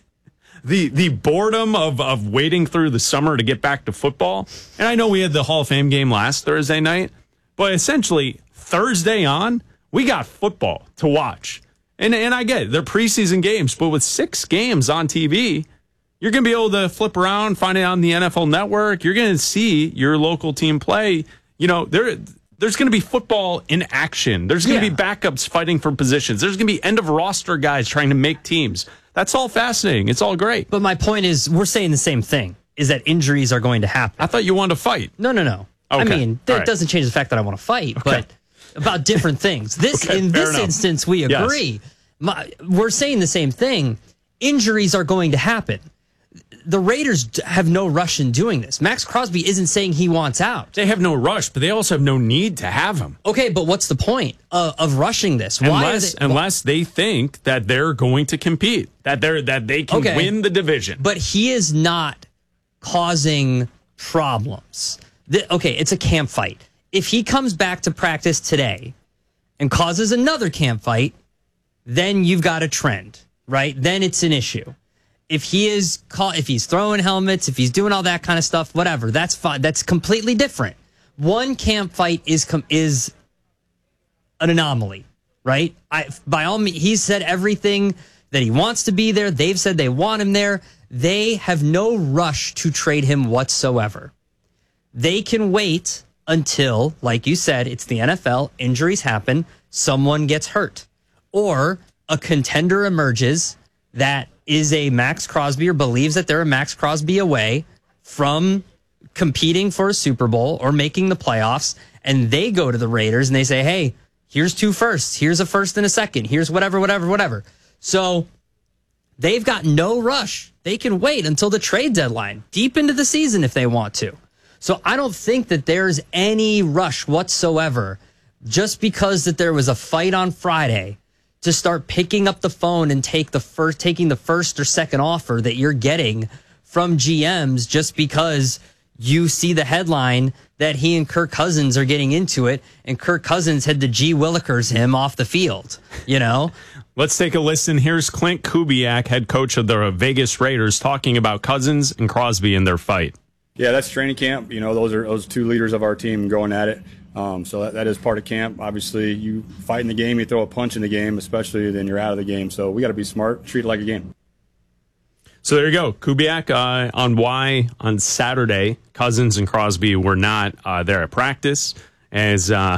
the the boredom of, of waiting through the summer to get back to football, and I know we had the Hall of Fame game last Thursday night, but essentially Thursday on, we got football to watch. And and I get it, they're preseason games, but with six games on T V, you're going to be able to flip around, find it on the N F L Network. You're going to see your local team play. You know, there there's going to be football in action. There's going to yeah. be backups fighting for positions. There's going to be end of roster guys trying to make teams. That's all fascinating. It's all great. But my point is, we're saying the same thing, is that injuries are going to happen. I thought you wanted to fight. No, no, no. Okay. I mean, that right. doesn't change the fact that I want to fight, okay. but about different things. This okay, In this enough. instance, we agree. Yes. My, we're saying the same thing. Injuries are going to happen. The Raiders have no rush in doing this. Max Crosby isn't saying he wants out. They have no rush, but they also have no need to have him. Okay, but what's the point of, of rushing this? Why unless, they, unless they think that they're going to compete, that they're that they can okay. win the division. But he is not causing problems. The, okay, it's a camp fight. If he comes back to practice today and causes another camp fight, then you've got a trend, right? Then it's an issue. If he is call, if he's throwing helmets, if he's doing all that kind of stuff, whatever, that's fine. That's completely different. One camp fight is com- is an anomaly, right? I, by all means, he said everything that he wants to be there. They've said they want him there. They have no rush to trade him whatsoever. They can wait until, like you said, it's the N F L. Injuries happen. Someone gets hurt, or a contender emerges that is a Max Crosby or believes that they're a Max Crosby away from competing for a Super Bowl or making the playoffs, and they go to the Raiders and they say, hey, here's two firsts, here's a first and a second, here's whatever, whatever, whatever. So they've got no rush. They can wait until the trade deadline, deep into the season if they want to. So I don't think that there's any rush whatsoever just because that there was a fight on Friday to start picking up the phone and take the first, taking the first or second offer that you're getting from G Ms just because you see the headline that he and Kirk Cousins are getting into it, and Kirk Cousins had to G Willikers him off the field, you know? Let's take a listen. Here's Clint Kubiak, head coach of the Vegas Raiders, talking about Cousins and Crosby in their fight. Yeah, that's training camp. You know, those are those two leaders of our team going at it. Um, so that, that is part of camp. Obviously, you fight in the game, you throw a punch in the game, especially then you're out of the game. So we got to be smart, treat it like a game. So there you go. Kubiak uh, on why on Saturday Cousins and Crosby were not uh, there at practice, as uh,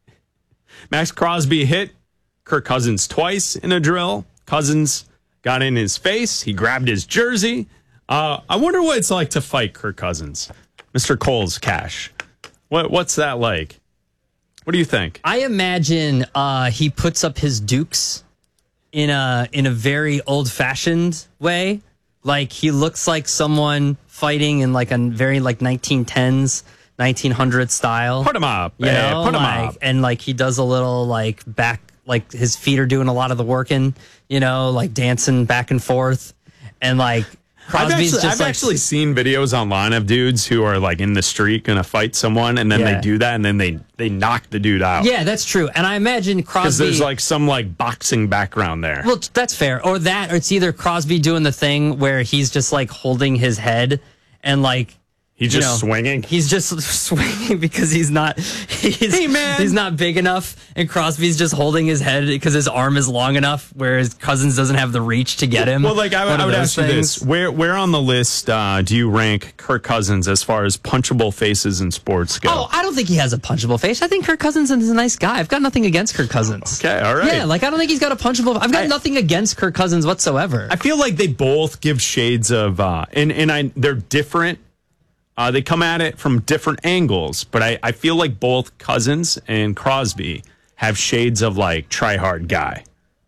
Max Crosby hit Kirk Cousins twice in a drill. Cousins got in his face. He grabbed his jersey. Uh, I wonder what it's like to fight Kirk Cousins. Mister Coles Cash. What What's that like? What do you think? I imagine uh, he puts up his dukes in a in a very old-fashioned way. Like, he looks like someone fighting in like a very like nineteen tens, nineteen hundreds style. Put him up. You hey, know, put him like, up. And like he does a little like back, like his feet are doing a lot of the working, you know, like dancing back and forth. And like Crosby's I've, actually, just I've like, actually seen videos online of dudes who are like in the street going to fight someone, and then Yeah. they do that, and then they, they knock the dude out. Yeah, that's true. And I imagine Crosby, Because there's like some like boxing background there. well, that's fair. Or that, or it's either Crosby doing the thing where he's just like holding his head and like He's you just know, swinging. He's just swinging because he's not. He's, hey man, he's not big enough, and Crosby's just holding his head because his arm is long enough, whereas Cousins doesn't have the reach to get him. Well, like I, I would ask things. you this: where where on the list uh, do you rank Kirk Cousins as far as punchable faces in sports go? Oh, I don't think he has a punchable face. I think Kirk Cousins is a nice guy. I've got nothing against Kirk Cousins. Okay, all right. Yeah, like I don't think he's got a punchable. I've got I, nothing against Kirk Cousins whatsoever. I feel like they both give shades of, uh, and and I they're different. Uh, they come at it from different angles, but I, I feel like both Cousins and Crosby have shades of like try hard guy.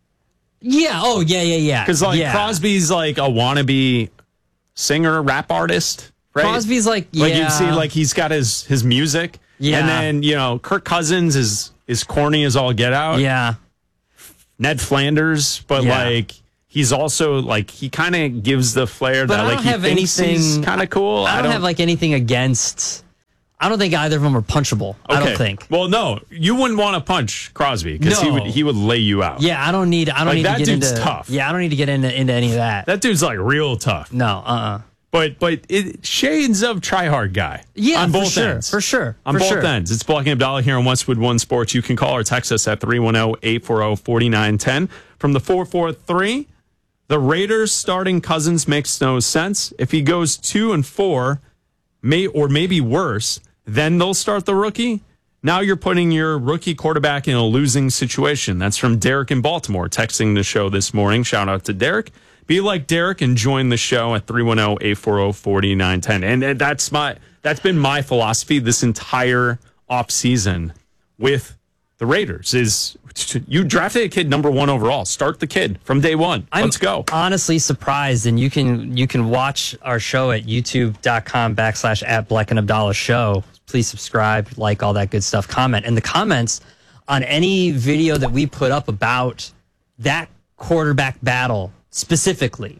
Yeah. Oh, yeah, yeah, yeah. Because like yeah. Crosby's like a wannabe singer, rap artist, right? Crosby's like, yeah. Like you see, like he's got his his music, yeah. And then you know, Kirk Cousins is is corny as all get out, yeah. Ned Flanders, but yeah. like. He's also like he kind of gives the flair but that I like don't he have thinks anything he's kind of cool. I don't, I don't have like anything against. I don't think either of them are punchable. Okay. I don't think. Well, no, you wouldn't want to punch Crosby because no. he would he would lay you out. Yeah, I don't need. I don't like, need that to get dude's into. tough. Yeah, I don't need to get into into any of that. That dude's like real tough. No, uh, uh-uh. uh. But but it shades of try hard guy. Yeah, on both for sure, ends. for sure, on for both sure. ends. It's Blocking Abdallah here on Westwood One Sports. You can call or text us at three one zero, eight four zero, four nine one zero from the four four three. The Raiders starting Cousins makes no sense. If he goes two and four, may or maybe worse, then they'll start the rookie. Now you're putting your rookie quarterback in a losing situation. That's from Derek in Baltimore, texting the show this morning. Shout out to Derek. Be like Derek and join the show at three one zero, eight four zero, four nine one zero. And that's my that's been my philosophy this entire offseason with the Raiders is you drafted a kid number one overall. Start the kid from day one. Let's I'm go. Honestly surprised, and you can you can watch our show at youtube.com backslash at Black and Abdallah show. Please subscribe, like all that good stuff, comment. And the comments on any video that we put up about that quarterback battle specifically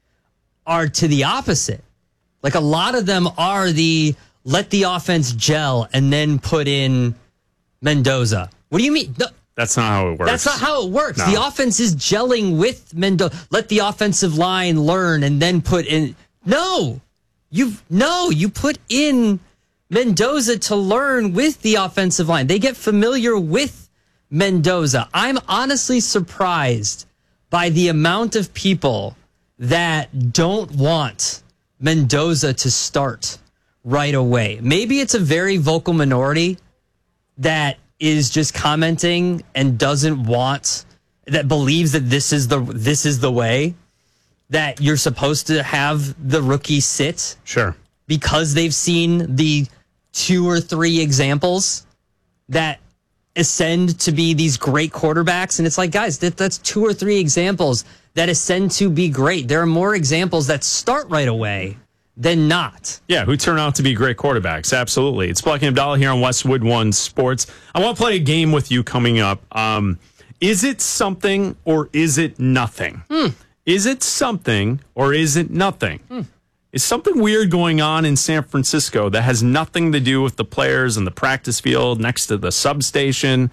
are to the opposite. Like a lot of them are the let the offense gel and then put in Mendoza. What do you mean? The, That's not how it works. That's not how it works. No. The offense is gelling with Mendoza. Let the offensive line learn and then put in. No, you no, you put in Mendoza to learn with the offensive line. They get familiar with Mendoza. I'm honestly surprised by the amount of people that don't want Mendoza to start right away. Maybe it's a very vocal minority that is just commenting and doesn't want, that believes that this is the this is the way that you're supposed to have the rookie sit. Sure. Because they've seen the two or three examples that ascend to be these great quarterbacks. And it's like, guys, that, that's two or three examples that ascend to be great. There are more examples that start right away than not. Yeah, who turn out to be great quarterbacks. Absolutely. It's Blocking Abdallah here on Westwood One Sports. I want to play a game with you coming up. Um, is it something or is it nothing? Hmm. Is it something or is it nothing? Hmm. Is something weird going on in San Francisco that has nothing to do with the players and the practice field next to the substation?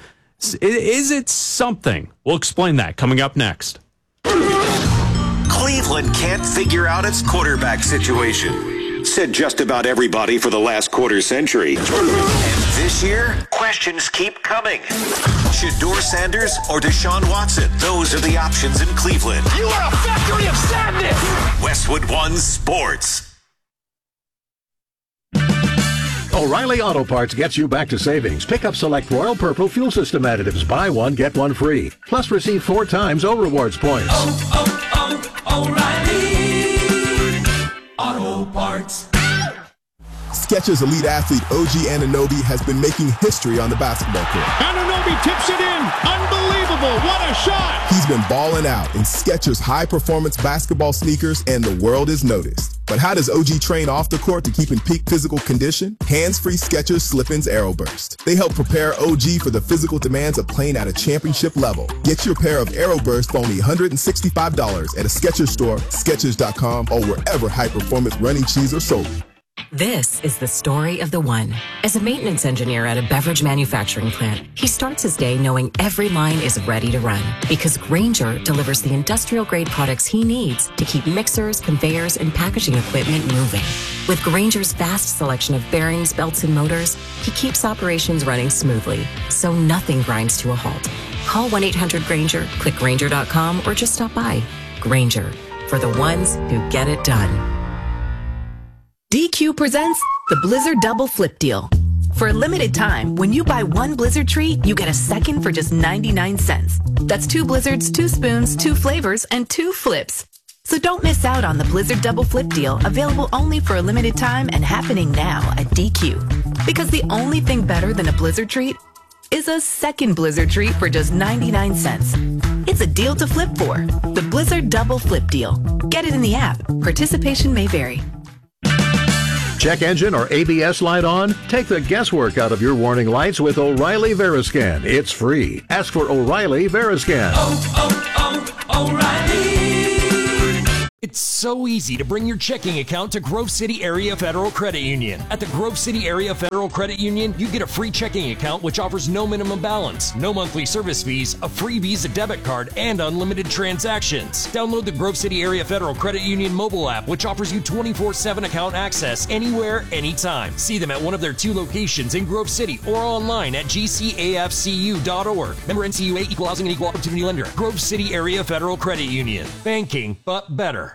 Is it something? We'll explain that coming up next. Cleveland can't figure out its quarterback situation, said just about everybody for the last quarter century. And this year, questions keep coming. Shedeur Sanders or Deshaun Watson? Those are the options in Cleveland. You are a factory of sadness! Westwood One Sports. O'Reilly Auto Parts gets you back to savings. Pick up select Royal Purple fuel system additives. Buy one, get one free. Plus receive four times O Rewards points. Oh, oh, oh, O'Reilly Auto Parts. Skechers elite athlete O G Anunoby has been making history on the basketball court. Anunoby tips it in. Unbelievable. What a shot. He's been balling out in Skechers high-performance basketball sneakers, and the world is noticed. But how does O G train off the court to keep in peak physical condition? Hands-free Skechers Slip-ins Aeroburst. They help prepare O G for the physical demands of playing at a championship level. Get your pair of Aeroburst for only one hundred sixty-five dollars at a Skechers store, Skechers dot com, or wherever high-performance running shoes are sold. This is the story of the one. As a maintenance engineer at a beverage manufacturing plant, he starts his day knowing every line is ready to run because Grainger delivers the industrial-grade products he needs to keep mixers, conveyors, and packaging equipment moving. With Grainger's vast selection of bearings, belts, and motors, he keeps operations running smoothly, so nothing grinds to a halt. Call one eight hundred Grainger, click Grainger dot com, or just stop by. Grainger, for the ones who get it done. D Q presents the Blizzard Double Flip Deal. For a limited time, when you buy one Blizzard treat, you get a second for just ninety-nine cents. That's two Blizzards, two spoons, two flavors, and two flips. So don't miss out on the Blizzard Double Flip Deal, available only for a limited time and happening now at D Q. Because the only thing better than a Blizzard treat is a second Blizzard treat for just ninety-nine cents. It's a deal to flip for. The Blizzard Double Flip Deal. Get it in the app. Participation may vary. Check engine or A B S light on? Take the guesswork out of your warning lights with O'Reilly Veriscan. It's free. Ask for O'Reilly Veriscan. Oh, oh, O'Reilly! It's so easy to bring your checking account to Grove City Area Federal Credit Union. At the Grove City Area Federal Credit Union, you get a free checking account which offers no minimum balance, no monthly service fees, a free Visa debit card, and unlimited transactions. Download the Grove City Area Federal Credit Union mobile app, which offers you twenty-four seven account access anywhere, anytime. See them at one of their two locations in Grove City or online at g c a f c u dot org. Member N C U A, Equal Housing and Equal Opportunity Lender. Grove City Area Federal Credit Union. Banking, but better.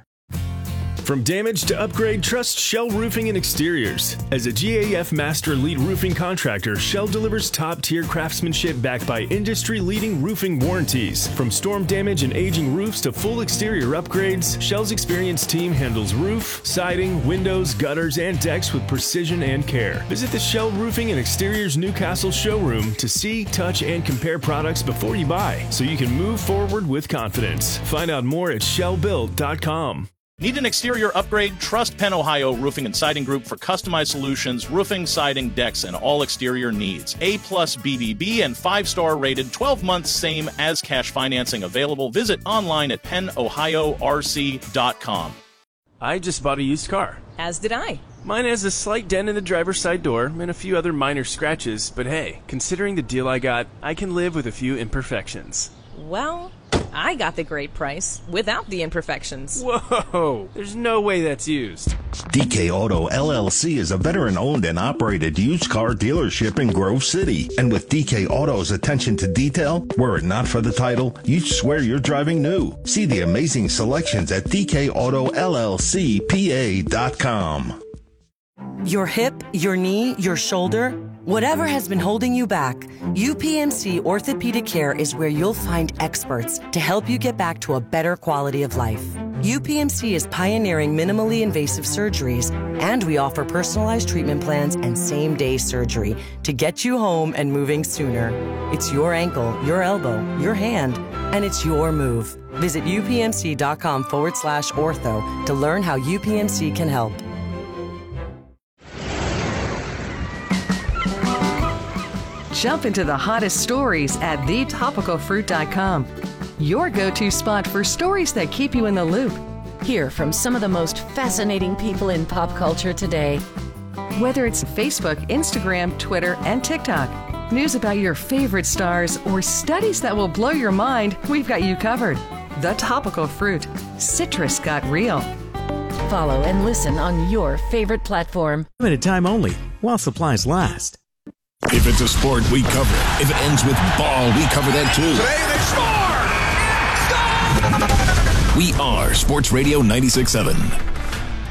From damage to upgrade, trust Shell Roofing and Exteriors. As a G A F Master Lead Roofing Contractor, Shell delivers top-tier craftsmanship backed by industry-leading roofing warranties. From storm damage and aging roofs to full exterior upgrades, Shell's experienced team handles roof, siding, windows, gutters, and decks with precision and care. Visit the Shell Roofing and Exteriors Newcastle showroom to see, touch, and compare products before you buy, so you can move forward with confidence. Find out more at shell built dot com. Need an exterior upgrade? Trust Penn Ohio Roofing and Siding Group for customized solutions, roofing, siding, decks, and all exterior needs. A plus B B B and five-star rated, twelve months same as cash financing available. Visit online at penn ohio r c dot com. I just bought a used car. As did I. Mine has a slight dent in the driver's side door and a few other minor scratches, but hey, considering the deal I got, I can live with a few imperfections. Well, I got the great price without the imperfections. Whoa, there's no way that's used. D K Auto L L C is a veteran-owned and operated used car dealership in Grove City. And with D K Auto's attention to detail, were it not for the title, you'd swear you're driving new. See the amazing selections at d k auto l l c p a dot com. Your hip, your knee, your shoulder, whatever has been holding you back, U P M C Orthopedic Care is where you'll find experts to help you get back to a better quality of life. U P M C is pioneering minimally invasive surgeries, and we offer personalized treatment plans and same-day surgery to get you home and moving sooner. It's your ankle, your elbow, your hand, and it's your move. Visit upmc.com forward slash ortho to learn how U P M C can help. Jump into the hottest stories at the topical fruit dot com. Your go-to spot for stories that keep you in the loop. Hear from some of the most fascinating people in pop culture today. Whether it's Facebook, Instagram, Twitter, and TikTok, news about your favorite stars, or studies that will blow your mind, we've got you covered. The Topical Fruit. Citrus got real. Follow and listen on your favorite platform. Limited time only, while supplies last. If it's a sport, we cover it. If it ends with ball, we cover that too. Today they score! We are Sports Radio ninety-six point seven.